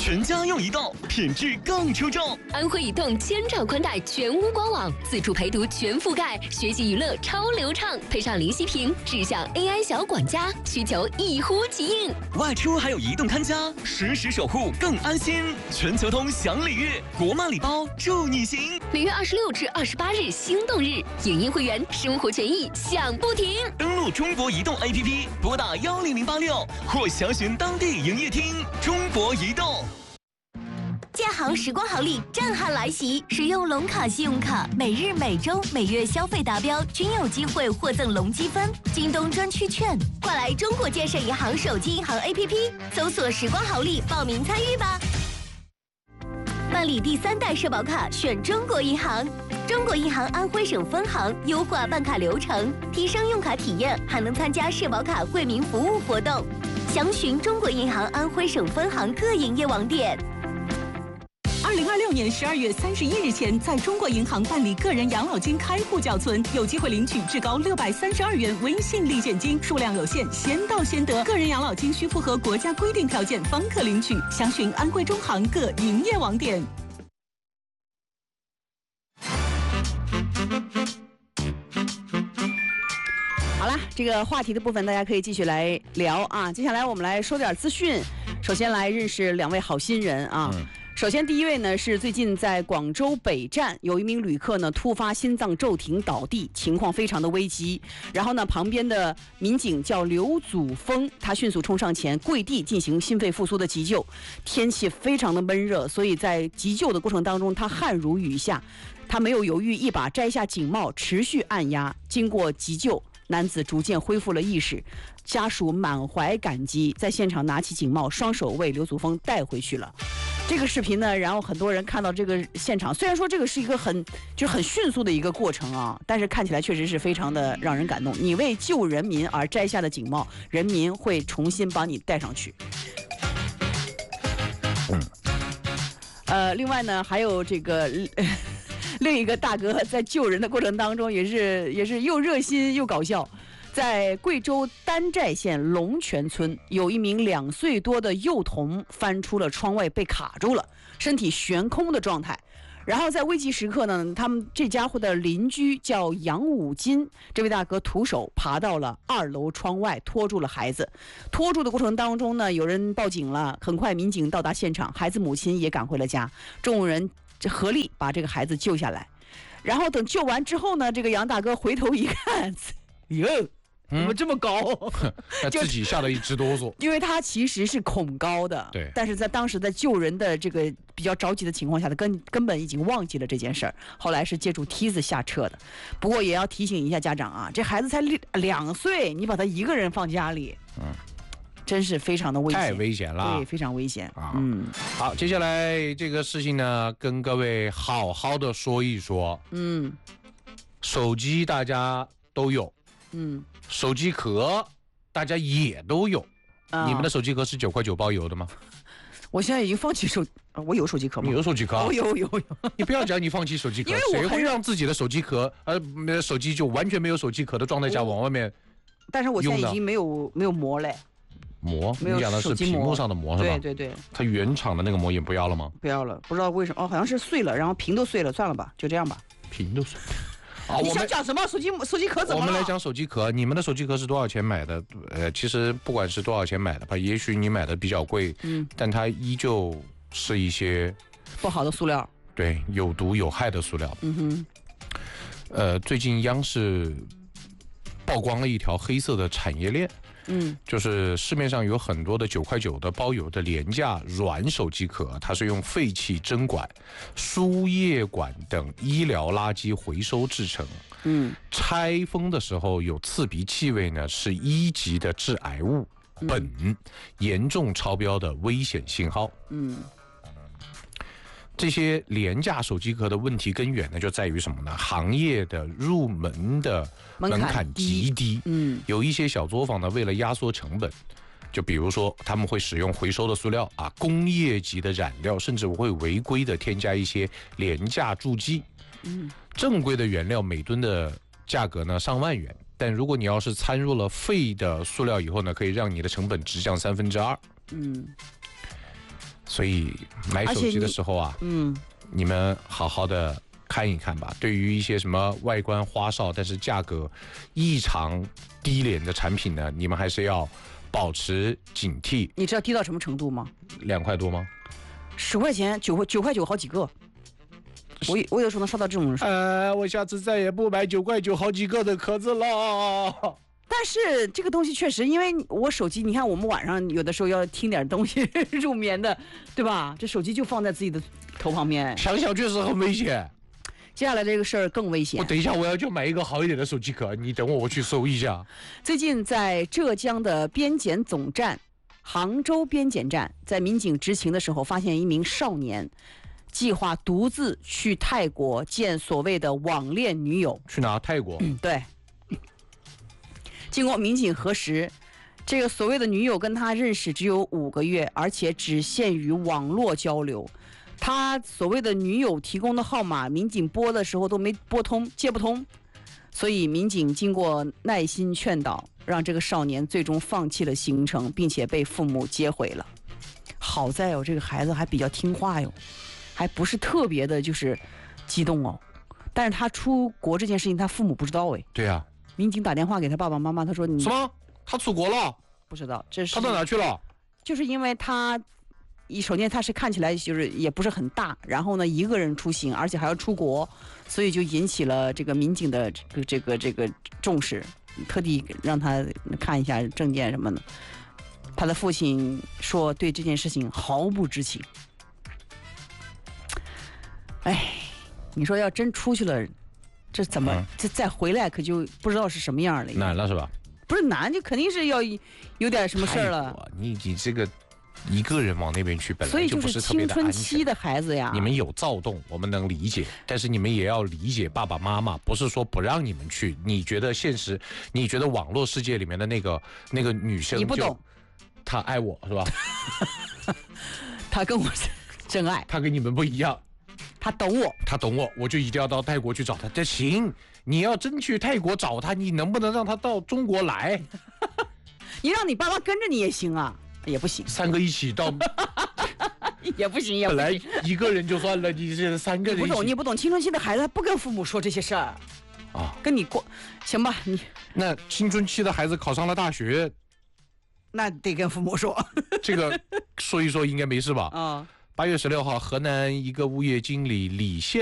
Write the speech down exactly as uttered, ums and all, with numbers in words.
全家用移动，品质更出众。 安徽移动千兆宽带全屋官网，自助陪读全覆盖，学习娱乐超流畅，配上林息屏智享 A I 小管家，需求一呼即应。 外出还有移动看家，实时守护更安心。全球通享礼遇，国漫礼包助你行。 每月二十六至二十八日心动日，影音会员生活权益享不停。 登录中国移动 A P P， 拨打幺零零八六或详询当地营业厅。中国移动。 建行时光好礼震撼来袭！使用龙卡信用卡，每日、每周、每月消费达标均有机会获赠龙积分、京东专区券。快来中国建设银行手机银行 A P P 搜索“时光好礼”报名参与吧！办理第三代社保卡，选中国银行。中国银行安徽省分行优化办卡流程，提升用卡体验，还能参加社保卡惠民服务活动。详询中国银行安徽省分行各营业网点。 二零二六年十二月三十一日前，在中国银行办理个人养老金开户缴存，有机会领取至高六百三十二元微信立减金，数量有限，先到先得。个人养老金需符合国家规定条件方可领取。详询安徽中行各营业网点。 好了，这个话题的部分大家可以继续来聊啊。接下来我们来说点资讯。首先来认识两位好心人啊。嗯首先，第一位呢是最近在广州北站有一名旅客呢突发心脏骤停倒地，情况非常的危急。然后呢，旁边的民警叫刘祖峰，他迅速冲上前跪地进行心肺复苏的急救。天气非常的闷热，所以在急救的过程当中，他汗如雨下，他没有犹豫，一把摘下警帽，持续按压。经过急救，男子逐渐恢复了意识。家属满怀感激，在现场拿起警帽，双手为刘祖峰带回去了。这个视频呢，然后很多人看到这个现场，虽然说这个是一个很就是很迅速的一个过程啊，但是看起来确实是非常的让人感动。你为救人民而摘下的警帽，人民会重新帮你戴上去。嗯。呃，另外呢，还有这个。另一个大哥在救人的过程当中，也是也是又热心又搞笑。在贵州丹寨县龙泉村，有一名两岁多的幼童翻出了窗外，被卡住了，身体悬空的状态。然后在危急时刻呢，他们这家伙的邻居叫杨武金，这位大哥徒手爬到了二楼窗外，拖住了孩子。拖住的过程当中呢，有人报警了，很快民警到达现场，孩子母亲也赶回了家，众人合力把这个孩子救下来。然后等救完之后呢，这个杨大哥回头一看，哟，怎么这么高？ 嗯、自己吓得一直哆嗦。 因为他其实是恐高的， 对。 但是在当时在救人的这个比较着急的情况下，他根根本已经忘记了这件事儿。后来是借助梯子下撤的。不过也要提醒一下家长啊，这孩子才两岁，你把他一个人放家里，嗯，真是非常的危险， 太危险了， 对，非常危险啊。 嗯， 好，接下来这个事情呢，跟各位好好的说一说。 嗯， 手机大家都有。 嗯， 手机壳大家也都有、哦、你们的手机壳是九块九包邮的吗？ 我现在已经放弃手，我有手机壳吗？ 你有手机壳？ 我、哦、有有有。 你不要讲你放弃手机壳，谁会让自己的手机壳呃手机就完全没有手机壳的状态下往外面？ 但是我现在已经没有没有膜嘞。 膜？ 没有， 你讲的是屏幕上的膜是吧？ 对对对。 它原厂的那个膜也不要了吗？ 不要了，不知道为什么哦，好像是碎了，然后屏都碎了，算了吧，就这样吧。 屏都碎。 啊、你想讲什么？手机手机壳怎么了？ 我们来讲手机壳，你们的手机壳是多少钱买的？呃，其实不管是多少钱买的吧，也许你买的比较贵，嗯，但它依旧是一些不好的塑料， 对，有毒有害的塑料。 嗯哼， 呃，最近央视曝光了一条黑色的产业链。嗯，就是市面上有很多的九块九的包邮的廉价软手机壳，它是用废弃针管、输液管等医疗垃圾回收制成。嗯，拆封的时候有刺鼻气味呢，是一级的致癌物，苯严重超标的危险信号。嗯。这些廉价手机壳的问题根源呢，就在于什么呢？行业的入门的门槛极低，嗯，有一些小作坊呢，为了压缩成本，就比如说他们会使用回收的塑料啊，工业级的染料，甚至会违规的添加一些廉价助剂。嗯，正规的原料每吨的价格呢上万元，但如果你要是掺入了废的塑料以后呢，可以让你的成本直降三分之二。嗯。 所以买手机的时候啊， 嗯， 你们好好的看一看吧。对于一些什么外观花哨但是价格异常低廉的产品呢，你们还是要保持警惕。 你知道低到什么程度吗？ 两块多吗？ 十块钱，九块九块九好几个。我我有时候能刷到这种。 呃，我下次再也不买九块九好几个的壳子了。 但是这个东西确实，因为我手机，你看我们晚上有的时候要听点东西入眠的，对吧？这手机就放在自己的头旁边， 想想确实很危险。 接下来这个事儿更危险。 我等一下我要去买一个好一点的手机壳，你等我，我去搜一下。 最近在浙江的边检总站，杭州边检站，在民警执勤的时候，发现一名少年计划独自去泰国见所谓的网恋女友。 去哪？泰国？ 嗯，对。经过民警核实，这个所谓的女友跟他认识只有五个月，而且只限于网络交流。他所谓的女友提供的号码，民警拨的时候都没拨通，接不通。所以民警经过耐心劝导，让这个少年最终放弃了行程，并且被父母接回了。好在哦，这个孩子还比较听话哟，还不是特别的就是激动哦。但是他出国这件事情，他父母不知道哎。 对啊。 民警打电话给他爸爸妈妈，他说你什么？他出国了？ 不知道，这是他到哪去了？ 就是因为他，一首先他是看起来就是也不是很大，然后呢一个人出行，而且还要出国，所以就引起了这个民警的这个这个这个重视，特地让他看一下证件什么的。他的父亲说对这件事情毫不知情。哎，你说要真出去了。这怎么这、嗯、再回来可就不知道是什么样了？ 难了是吧？ 不是难，就肯定是要有点什么事儿了。 你你这个一个人往那边去，本来就不是特别的安全。 所以就是青春期的孩子呀， 你们有躁动，我们能理解，但是你们也要理解爸爸妈妈，不是说不让你们去。你觉得现实，你觉得网络世界里面的那个那个女生， 你不懂， 她爱我是吧？ 她跟我真爱， 她跟你们不一样。 他懂我， 他懂我，我就一定要到泰国去找他。这行，你要真去泰国找他，你能不能让他到中国来？ 你让你爸妈跟着你也行啊，也不行。 三个一起到， 也不行，也不行。 本来一个人就算了，你现在三个人一起。 你不懂，你不懂，青春期的孩子不跟父母说这些事儿啊，跟你过，行吧？你那青春期的孩子考上了大学， 那得跟父母说。 这个说一说应该没事吧？ 啊。 八月十六号，河南一个物业经理李宪